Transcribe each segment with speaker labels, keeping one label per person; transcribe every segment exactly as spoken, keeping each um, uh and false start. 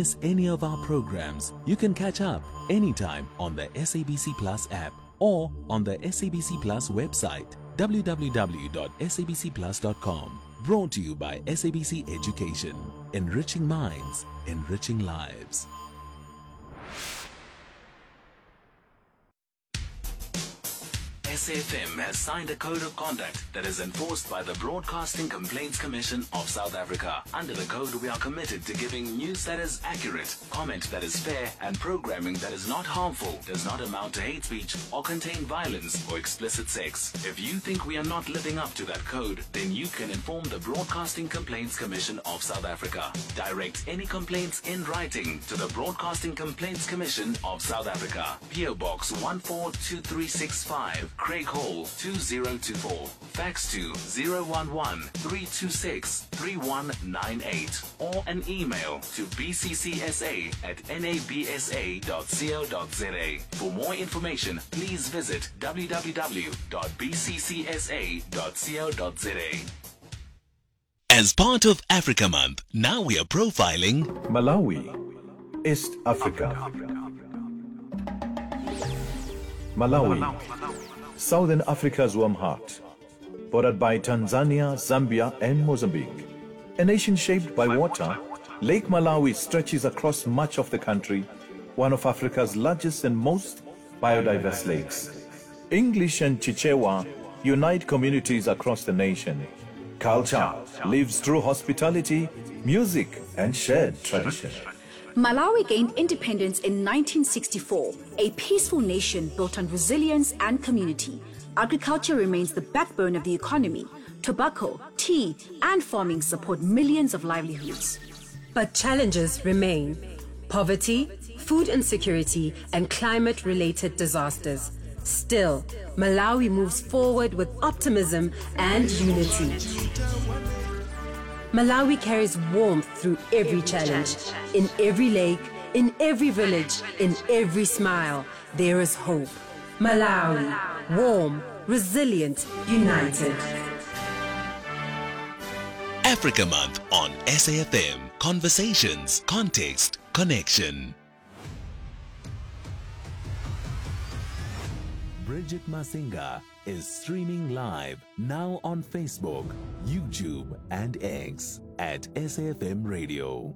Speaker 1: Miss any of our programs, you can catch up anytime on the S A B C Plus app or on the S A B C Plus website, w w w dot s a b c plus dot com. Brought to you by S A B C Education, enriching minds, enriching lives. S A F M has signed a code of conduct that is enforced by the Broadcasting Complaints Commission of South Africa. Under the code, we are committed to giving news that is accurate, comment that is fair, and programming that is not harmful, does not amount to hate speech, or contain violence or explicit sex. If you think we are not living up to that code, then you can inform the Broadcasting Complaints Commission of South Africa. Direct any complaints in writing to the Broadcasting Complaints Commission of South Africa. P O Box one four two three six five. Craig Hall two zero two four. Fax to zero one one three two six three one nine eight or an email to b c c s a at n a b s a dot co dot z a. For more information, please visit w w w dot b c c s a dot co dot z a. As part of Africa Month, now we are profiling
Speaker 2: Malawi, East Africa. Malawi, Southern Africa's warm heart, bordered by Tanzania, Zambia, and Mozambique. A nation shaped by water, Lake Malawi stretches across much of the country, one of Africa's largest and most biodiverse lakes. English and Chichewa unite communities across the nation. Culture lives through hospitality, music, and shared tradition.
Speaker 3: Malawi gained independence in nineteen sixty-four, a peaceful nation built on resilience and community. Agriculture remains the backbone of the economy. Tobacco, tea, and farming support millions of livelihoods.
Speaker 4: But challenges remain: poverty, food insecurity, and climate-related disasters. Still, Malawi moves forward with optimism and unity. Malawi carries warmth through every challenge. In every lake, in every village, in every smile, there is hope. Malawi, warm, resilient, united.
Speaker 1: Africa Month on S A F M. Conversations, context, connection. Bridget Masinga is streaming live now on Facebook, YouTube, and X at S A F M Radio.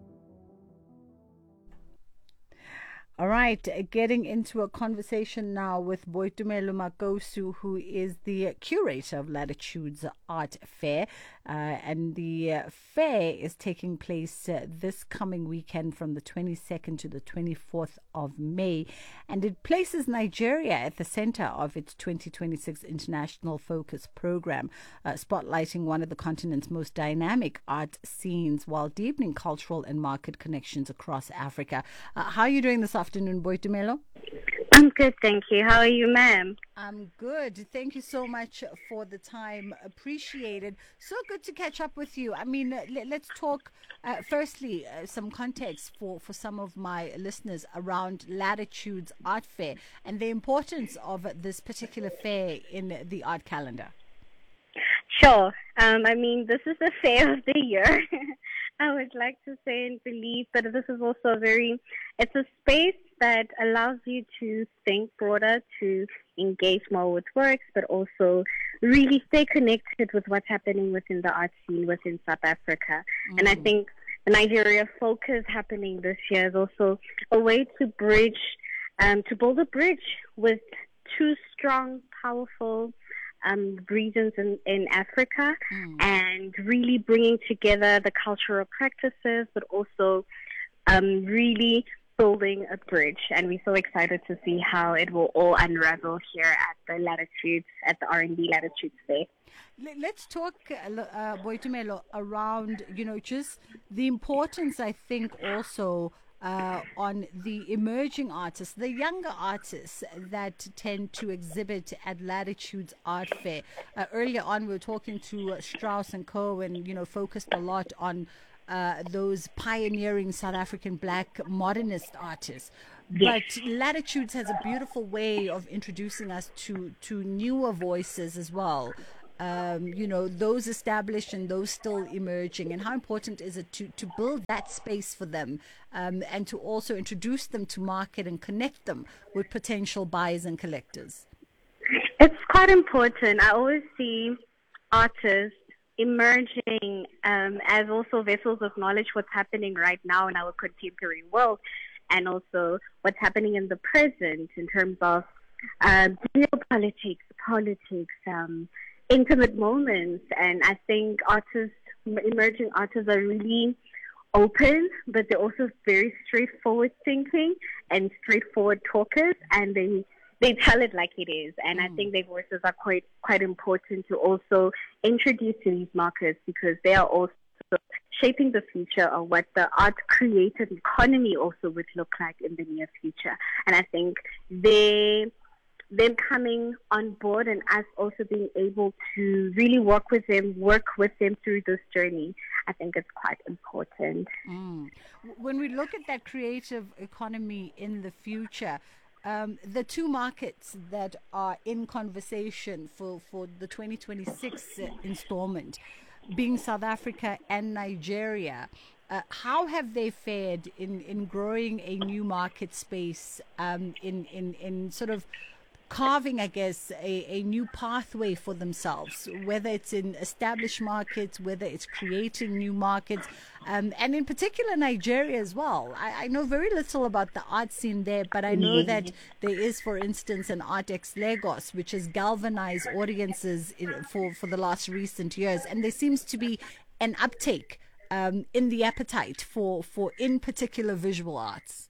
Speaker 5: All right, getting into a conversation now with Boitumelo Makosu, who is the curator of Latitudes Art Fair. Uh, and the uh, fair is taking place uh, this coming weekend from the twenty-second to the twenty-fourth of May. And it places Nigeria at the center of its twenty twenty-six International Focus Program, uh, spotlighting one of the continent's most dynamic art scenes while deepening cultural and market connections across Africa. Uh, how are you doing this afternoon, Boitumelo?
Speaker 6: I'm good, thank you. How are you, ma'am?
Speaker 5: I'm good. Thank you so much for the time. Appreciated. So good to catch up with you. I mean, uh, let, let's talk, uh, firstly, uh, some context for, for some of my listeners around Latitudes Art Fair and the importance of this particular fair in the art calendar.
Speaker 6: Sure. Um, I mean, this is the fair of the year. I would like to say and believe that this is also a very, it's a space that allows you to think broader, to engage more with works, but also really stay connected with what's happening within the art scene within South Africa. Mm. And I think the Nigeria focus happening this year is also a way to bridge, um, to build a bridge with two strong, powerful Um, regions in, in Africa, mm. and really bringing together the cultural practices, but also um, really building a bridge. And we're so excited to see how it will all unravel here at the Latitudes, at the R and D Latitudes Fair.
Speaker 5: Let's talk, uh, Boitumelo, around, you know, just the importance, I think, also Uh, on the emerging artists, the younger artists that tend to exhibit at Latitudes Art Fair. Uh, earlier on, we were talking to uh, Strauss and Co. and, you know, focused a lot on uh, those pioneering South African black modernist artists. Yes. But Latitudes has a beautiful way of introducing us to, to newer voices as well. um, you know, those established and those still emerging, and how important is it to, to build that space for them, um, and to also introduce them to market and connect them with potential buyers and collectors?
Speaker 6: It's quite important. I always see artists emerging um, as also vessels of knowledge, what's happening right now in our contemporary world, and also what's happening in the present in terms of uh, geopolitics, politics, um, intimate moments. And I think artists, emerging artists are really open, but they're also very straightforward thinking and straightforward talkers, and they they tell it like it is. And mm. I think their voices are quite quite important to also introduce to these markets, because they are also shaping the future of what the art creative economy also would look like in the near future. And I think they them coming on board and us also being able to really work with them, work with them through this journey, I think it's quite important.
Speaker 5: Mm. When we look at that creative economy in the future, um, the two markets that are in conversation for, for the twenty twenty-six installment, being South Africa and Nigeria, uh, how have they fared in, in growing a new market space, um, in, in, in sort of carving, I guess, a, a new pathway for themselves, whether it's in established markets, whether it's creating new markets, um, and in particular Nigeria as well. I, I know very little about the art scene there, but I know mm-hmm. that there is, for instance, an ArtX Lagos, which has galvanized audiences in, for, for the last recent years, and there seems to be an uptake um, in the appetite for, for in particular visual arts.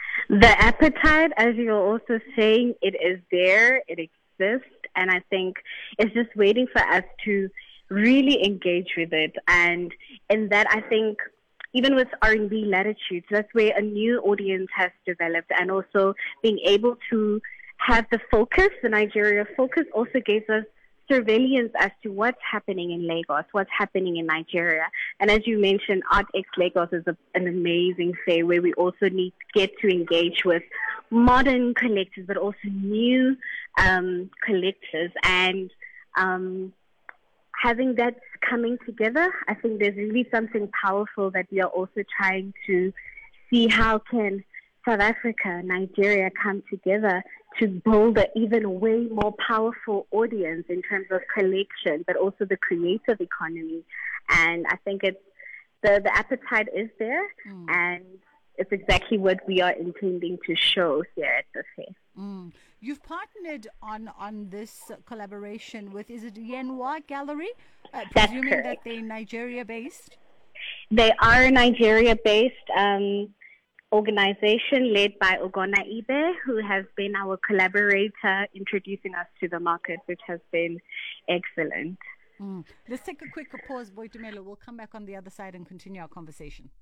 Speaker 6: The appetite, as you're also saying, it is there, it exists, and I think it's just waiting for us to really engage with it. And in that, I think, even with R and B Latitudes, that's where a new audience has developed, and also being able to have the focus, the Nigeria focus, also gives us surveillance as to what's happening in Lagos, what's happening in Nigeria. And as you mentioned, ArtX Lagos is a, an amazing fair where we also need to get to engage with modern collectors, but also new um, collectors. And um, having that coming together, I think there's really something powerful that we are also trying to see how can South Africa, Nigeria come together to build an even way more powerful audience in terms of collection, but also the creative economy. And I think it's the, the appetite is there, mm. and it's exactly what we are intending to show here at the fair.
Speaker 5: Mm. You've partnered on, on this collaboration with, is it Yenwa Gallery? Uh, presuming that they're Nigeria-based?
Speaker 6: They are Nigeria-based. Um, organization led by Ogona Ibe, who has been our collaborator introducing us to the market, which has been excellent.
Speaker 5: Mm. Let's take a quick pause, Boitumelo. We'll come back on the other side and continue our conversation.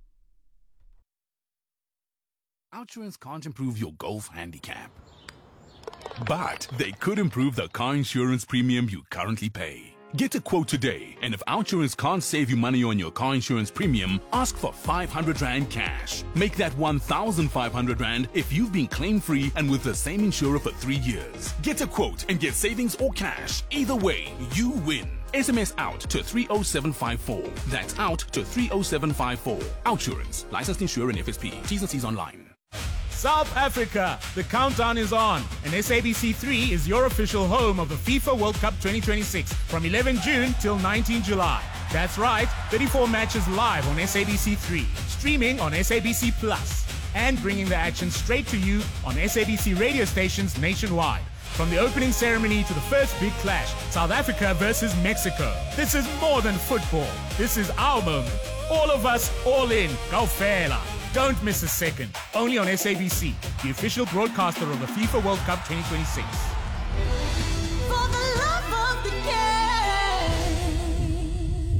Speaker 7: Outsurance can't improve your golf handicap, but they could improve the car insurance premium you currently pay. Get a quote today, and if Outsurance can't save you money on your car insurance premium, ask for five hundred rand cash. Make that one thousand five hundred rand if you've been claim-free and with the same insurer for three years. Get a quote and get savings or cash. Either way, you win. S M S out to three oh seven five four. That's out to three oh seven five four. Outsurance. Licensed insurer and F S P. T's and C's online.
Speaker 8: South Africa, the countdown is on, and S A B C three is your official home of the FIFA World Cup twenty twenty-six from eleventh June till nineteenth July. That's right, thirty-four matches live on S A B C three, streaming on S A B C Plus, and bringing the action straight to you on S A B C radio stations nationwide. From the opening ceremony to the first big clash, South Africa versus Mexico. This is more than football. This is our moment. All of us, all in. Go Fela. Don't miss a second. Only on S A B C, the official broadcaster of the FIFA World Cup twenty twenty-six.
Speaker 9: For the love of the game.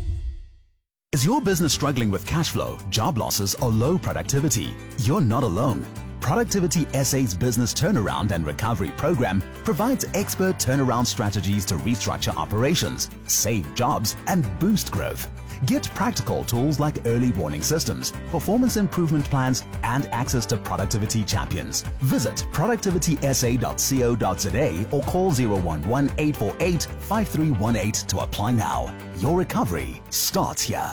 Speaker 10: Is your business struggling with cash flow, job losses, or low productivity? You're not alone. Productivity S A's business turnaround and recovery program provides expert turnaround strategies to restructure operations, save jobs, and boost growth. Get practical tools like early warning systems, performance improvement plans, and access to productivity champions. Visit productivity s a dot co dot z a or call zero one one, eight four eight, five three one eight to apply now. Your recovery starts here.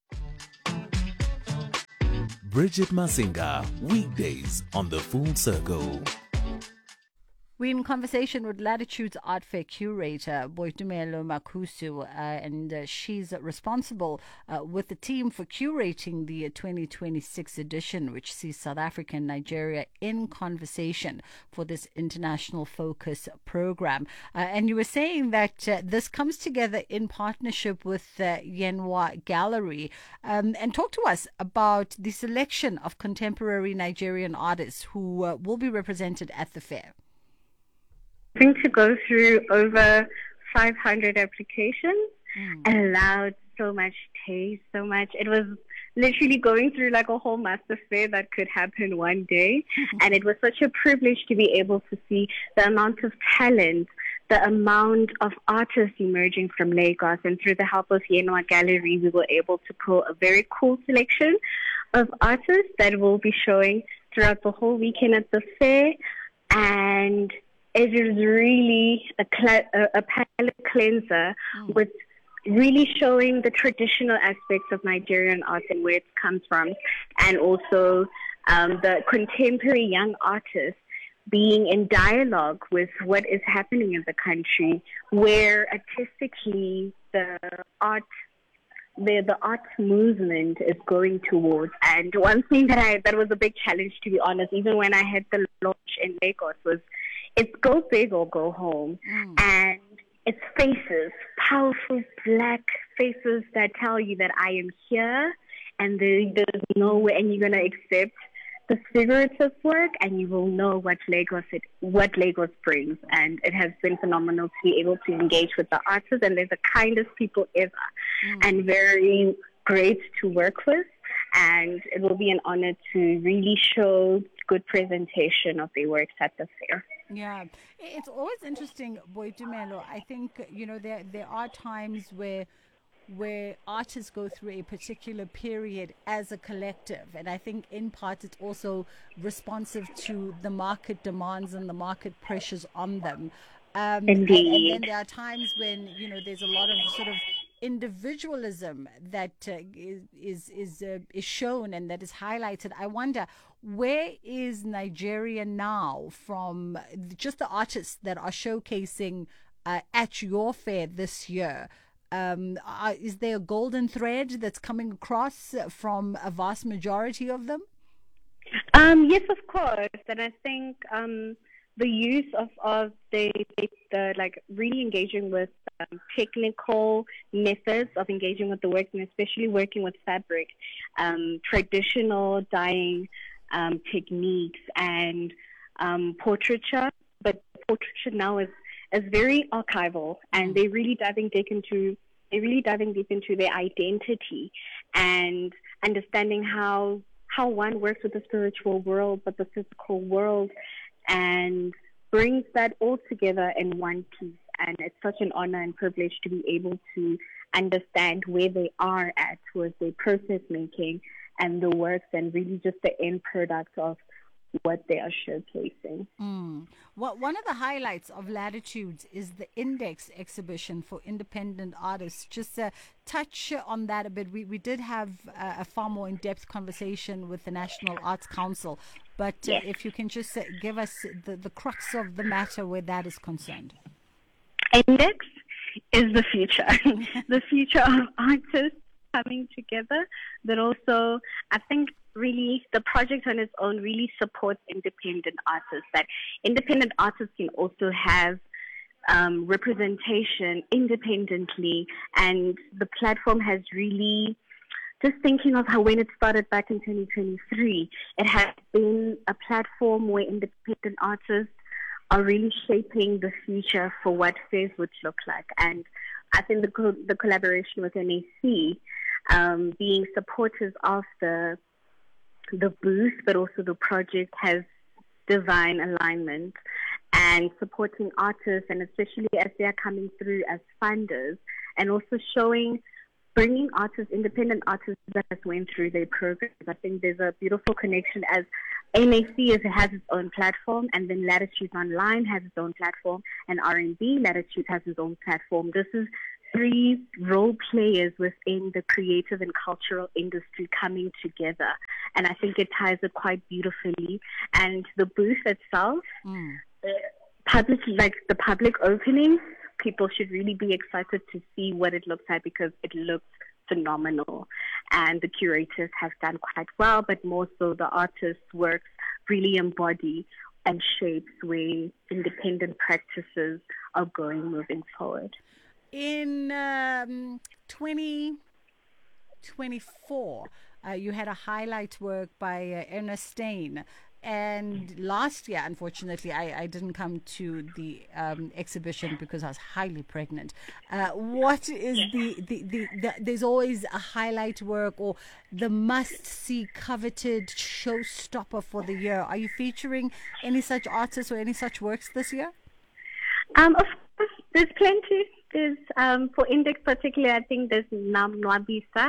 Speaker 11: Bridget Masinga, weekdays on The Full Circle.
Speaker 5: We're in conversation with Latitude's Art Fair curator, Boitumelo Makusu, uh, and uh, she's responsible uh, with the team for curating the twenty twenty-six edition, which sees South Africa and Nigeria in conversation for this international focus program. Uh, and you were saying that uh, this comes together in partnership with uh, Yenwa Gallery. Um, and talk to us about the selection of contemporary Nigerian artists who uh, will be represented at the fair.
Speaker 6: I think to go through over five hundred applications mm. allowed so much taste, so much. It was literally going through like a whole master fair that could happen one day. And it was such a privilege to be able to see the amount of talent, the amount of artists emerging from Lagos. And through the help of Yenwa Gallery, we were able to pull a very cool selection of artists that will be showing throughout the whole weekend at the fair. And it is really a, cl- a palate cleanser mm. with really showing the traditional aspects of Nigerian art and where it comes from, and also um, the contemporary young artists being in dialogue with what is happening in the country, where artistically the art the the art movement is going towards. And one thing that I that was a big challenge, to be honest, even when I had the launch in Lagos, was it's go big or go home. Mm. And it's faces, powerful black faces that tell you that I am here and there, there's no way, and you're going to accept the figurative work and you will know what Lagos it, what Lagos brings. And it has been phenomenal to be able to engage with the artists, and they're the kindest people ever mm. and very great to work with. And it will be an honor to really show good presentation of their works at the fair.
Speaker 5: Yeah, it's always interesting, Boitumelo. I think, you know, there there are times where where artists go through a particular period as a collective, and I think in part it's also responsive to the market demands and the market pressures on them. Um,
Speaker 6: Indeed.
Speaker 5: And, and then there are times when, you know, there's a lot of sort of individualism that uh, is is is, uh, is shown and that is highlighted. I wonder, where is Nigeria now from just the artists that are showcasing uh, at your fair this year? Um, uh, is there a golden thread that's coming across from a vast majority of them?
Speaker 6: Um, yes, of course. And I think um, the use of, of the, the, like, really engaging with um, technical methods of engaging with the work, and especially working with fabric, um, traditional dyeing um, techniques, and um, portraiture. But portraiture now is, is very archival, and they're really diving deep into they're really diving deep into their identity and understanding how how one works with the spiritual world, but the physical world, and brings that all together in one piece. And it's such an honor and privilege to be able to understand where they are at with their process making and the works, and really just the end product of what they are showcasing.
Speaker 5: Mm. Well, one of the highlights of Latitudes is the Index exhibition for independent artists. Just uh, touch on that a bit. We we did have uh, a far more in-depth conversation with the National Arts Council, but uh,
Speaker 6: yes.
Speaker 5: if you can just uh, give us the, the crux of the matter where that is concerned.
Speaker 6: Index is the future, the future of artists coming together, but also I think really the project on its own really supports independent artists, that independent artists can also have um, representation independently. And the platform has really, just thinking of how when it started back in twenty twenty-three, it has been a platform where independent artists are really shaping the future for what fairs would look like. And I think the, co- the collaboration with N A C, um, being supporters of the the booth, but also the project, has divine alignment and supporting artists, and especially as they are coming through as funders, and also showing, bringing artists, independent artists that has went through their programs. I think there's a beautiful connection as N A C is, has its own platform, and then Latitude Online has its own platform, and R and B Latitude has its own platform. This is three role players within the creative and cultural industry coming together, and I think it ties it quite beautifully. And the booth itself, mm. uh, public, like the public opening, people should really be excited to see what it looks like, because it looks phenomenal, and the curators have done quite well, but more so the artists' works really embody and shapes where independent practices are going moving forward.
Speaker 5: In um, twenty twenty-four, uh, you had a highlight work by uh, Ernestine. And last year, unfortunately, I, I didn't come to the um, exhibition because I was highly pregnant. Uh, what is the, the, the, the, there's always a highlight work or the must-see, coveted showstopper for the year. Are you featuring any such artists or any such works this year?
Speaker 6: Um, of course, there's plenty. There's, um, for Index particularly, I think there's Nam Nwabisa,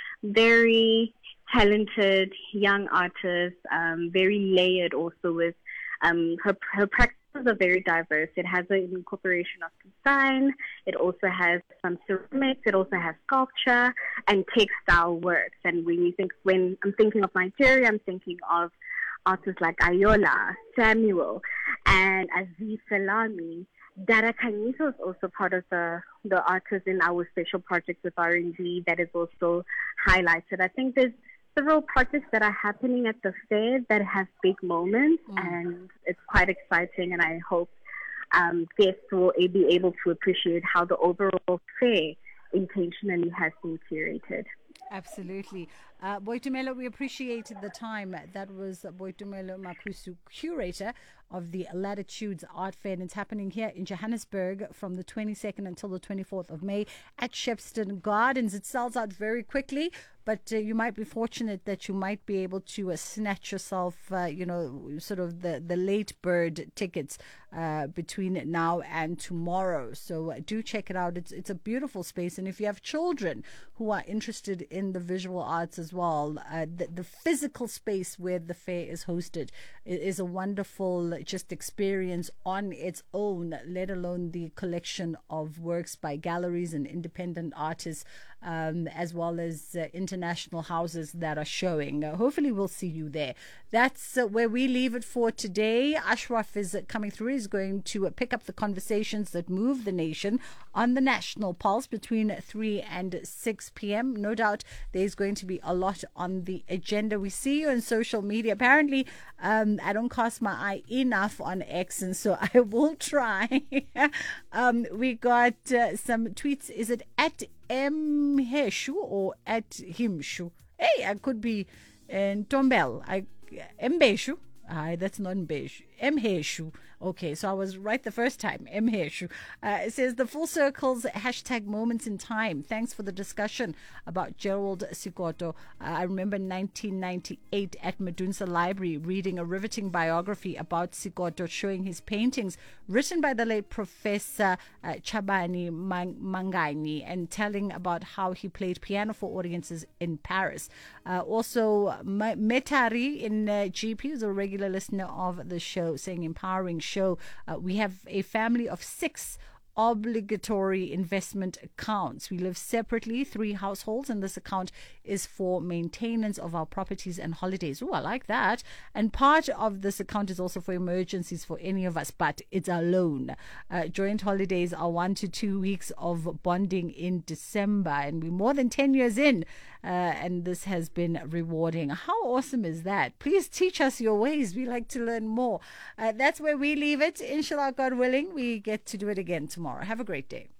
Speaker 6: very talented young artist, um, very layered also with um, her her practices are very diverse. It has an incorporation of design, it also has some ceramics, it also has sculpture and textile works. And when you think when I'm thinking of Nigeria, I'm thinking of artists like Ayola, Samuel, and Aziz Salami. Dara Kanyiso is also part of the, the artists in our special project with R and B that is also highlighted. I think there's several projects that are happening at the fair that have big moments, mm. and it's quite exciting, and I hope um, guests will be able to appreciate how the overall fair intentionally has been curated.
Speaker 5: Absolutely. Uh, Boitumelo, we appreciated the time. That was Boitumelo Makusu, curator of the Latitudes Art Fair, and it's happening here in Johannesburg from the twenty-second until the twenty-fourth of May at Shepstone Gardens. It sells out very quickly, but uh, you might be fortunate that you might be able to uh, snatch yourself, uh, you know, sort of the, the late bird tickets uh, between now and tomorrow. So uh, do check it out. It's it's a beautiful space, and if you have children who are interested in the visual arts as well, uh, the, the physical space where the fair is hosted is a wonderful just experience on its own, let alone the collection of works by galleries and independent artists, um, as well as uh, international houses that are showing. Uh, hopefully we'll see you there. That's uh, where we leave it for today. Ashraf is uh, coming through. He's going to uh, pick up the conversations that move the nation on the National Pulse between three and six p.m. No doubt there's going to be a lot on the agenda. We see you on social media. Apparently, um, I don't cast my eye enough on X, and so I will try. um, we got uh, some tweets. Is it at Mheshu or at Himshu? Hey, I could be in Tombel. I Mbeshu. Aye, that's not Mbeshu. Mheshu. Okay, so I was right the first time. Mheshu. Uh, it says the Full Circles hashtag moments in time. Thanks for the discussion about Gerald Sikoto. Uh, I remember nineteen ninety-eight at Medunsa Library reading a riveting biography about Sikoto, showing his paintings written by the late Professor uh, Chabani Mang- Mangani, and telling about how he played piano for audiences in Paris. Uh, also, M- Metari in uh, G P is a regular listener of the show, saying empowering show. Uh, we have a family of six obligatory investment accounts. We live separately, three households, and this account is for maintenance of our properties and holidays. Oh, I like that. And part of this account is also for emergencies for any of us, but it's a loan. Uh, joint holidays are one to two weeks of bonding in December, and we're more than ten years in, uh, and this has been rewarding. How awesome is that? Please teach us your ways. We like to learn more. Uh, that's where we leave it. Inshallah, God willing, we get to do it again tomorrow. Have a great day.